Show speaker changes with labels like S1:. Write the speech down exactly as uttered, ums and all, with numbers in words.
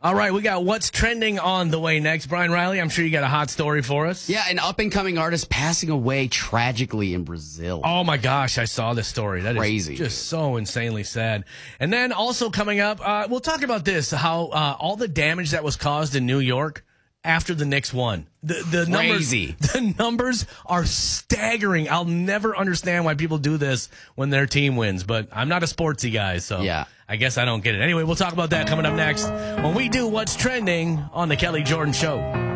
S1: All right, we got what's trending on the way next. Brian Riley, I'm sure you got a hot story for us.
S2: Yeah, an up-and-coming artist passing away tragically in Brazil.
S1: Oh, my gosh, I saw this story. That
S2: Crazy,
S1: is just
S2: dude.
S1: so insanely sad. And then also coming up, uh, we'll talk about this, how uh, all the damage that was caused in New York after the Knicks won. The, the
S2: Crazy.
S1: Numbers, the numbers are staggering. I'll never understand why people do this when their team wins, but I'm not a sportsy guy, so
S2: Yeah.
S1: I guess I don't get it. Anyway, we'll talk about that coming up next when we do What's Trending on The Kelly Jordan Show.